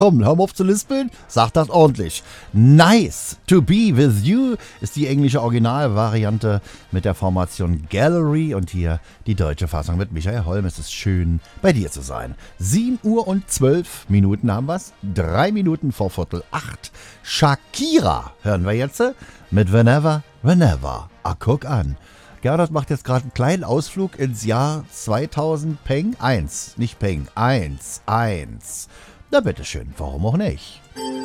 Komm, hör mal auf zu lispeln, sag das ordentlich. Nice to be with you ist die englische Originalvariante mit der Formation Gallery und hier die deutsche Fassung mit Michael Holm. Es ist schön, bei dir zu sein. 7 Uhr und 12 Minuten haben wir's. 3 Minuten vor Viertel 8. Shakira hören wir jetzt mit Whenever, Whenever. Guck an. Gernot macht jetzt gerade einen kleinen Ausflug ins Jahr 2000 Peng 1. Nicht Peng, 1. Na bitteschön, warum auch nicht?